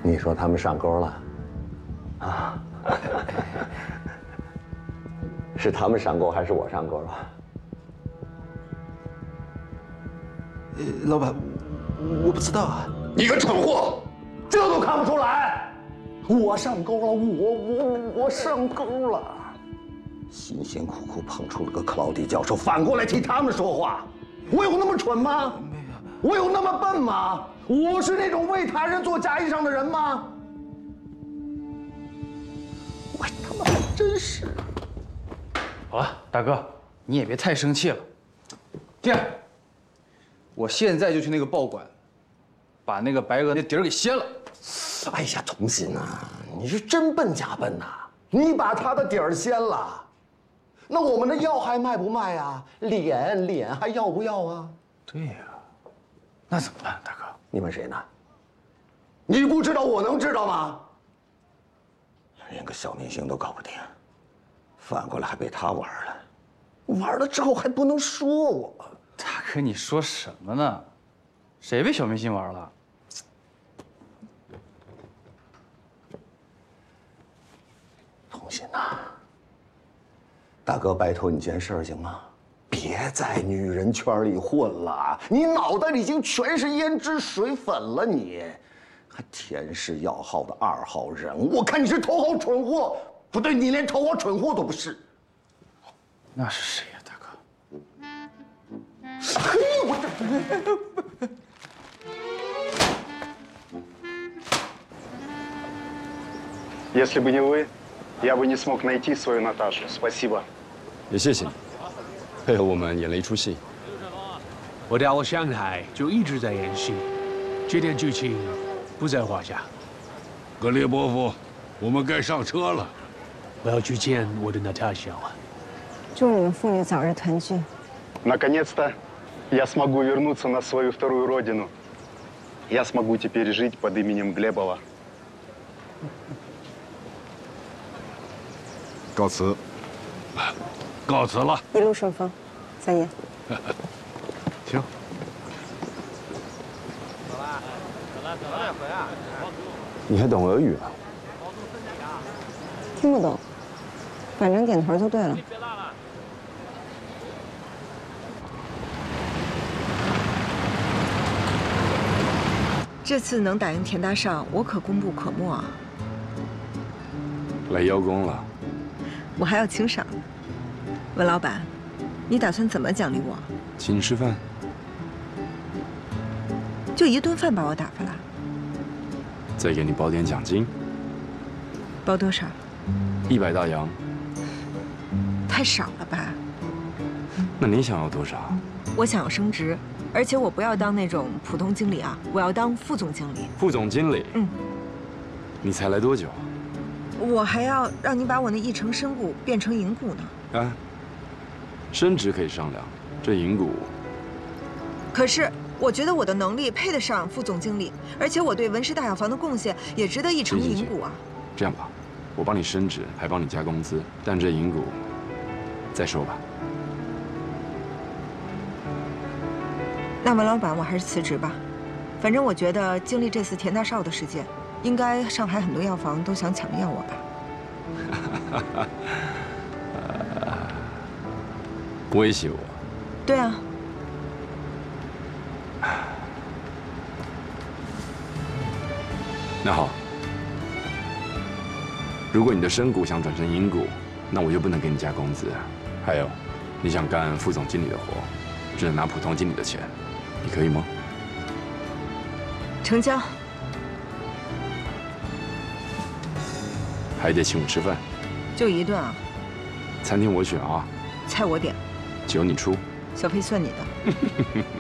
你说他们上钩了？啊？是他们上钩还是我上钩啊？ 老板，我不知道啊。 你个蠢货，这都看不出来？我上钩了，我上钩了。辛辛苦苦捧出了个克劳迪教授，反过来替他们说话，我有那么蠢吗？没有。我有那么笨吗？我是那种为他人做假衣裳的人吗？我他妈还真是。 好了，大哥，你也别太生气了。这样，我现在就去那个报馆，把那个白鹅那底儿给掀了。 哎呀，童心呐，你是真笨假笨呐！你把他的底儿掀了，那我们的药还卖不卖呀？脸还要不要啊？ 对呀，那怎么办，大哥？ 你问谁呢？你不知道，我能知道吗？连个小明星都搞不定，反过来还被他玩了，玩了之后还不能说我。 大哥，你说什么呢？谁被小明星玩了？ 童心呐，大哥，拜托你件事行吗？别在女人圈里混了，你脑袋里已经全是胭脂水粉了，你还田氏药号的2号人，我看你是头号蠢货。不对，你连头号蠢货都不是。 那是谁呀，大哥？ 嘿，我这。 Если бы не вы, я бы не смог найти свою Наташу. Спасибо. 也谢谢你，配合我们演了一出戏。 我到了上海就一直在演戏，这点剧情不在话下。 格列波夫，我们该上车了。 我要去见我的 Natasha 了。 祝你们父女早日团聚。 Наконец-то я смогу вернуться на свою вторую родину. Я смогу теперь жить под именем Глебова. 告辞，告辞了。 一路顺风，再见。 行。 你还懂俄语啊？ 听不懂，反正点头就对了。 这次能打赢田大少，我可功不可没啊！ 来邀功了。 我还要请赏呢。文老板，你打算怎么奖励我？ 请你吃饭。 就一顿饭把我打发了？ 再给你包点奖金。 包多少 ？100大洋。 太少了吧？ 那你想要多少？ 我想要升职，而且我不要当那种普通经理啊，我要当副总经理。 副总经理？ 嗯。 你才来多久？ 我还要让你把我那1成身故变成银股呢。 啊，升职可以商量，这银股…… 可是我觉得我的能力配得上副总经理，而且我对文氏大药房的贡献也值得1成银股啊。 这样吧，我帮你升职，还帮你加工资，但这银股再说吧。 那文老板，我还是辞职吧。反正我觉得经历这次田大少的事件，应该上海很多药房都想抢要我吧。 威胁我？ 对啊。 那好，如果你的身股想转成银股，那我就不能给你加工资。还有，你想干副总经理的活，只能拿普通经理的钱，你可以吗？ 成交。 还得请我吃饭， 就一顿啊？ 餐厅我选啊， 菜我点， 酒你出， 小费算你的。